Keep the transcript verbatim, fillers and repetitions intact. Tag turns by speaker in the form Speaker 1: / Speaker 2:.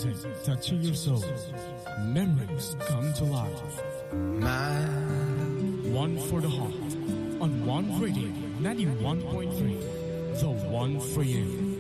Speaker 1: music touching your soul. Memories come to life. One for the heart. On One Radio ninety-one point three. The one for you.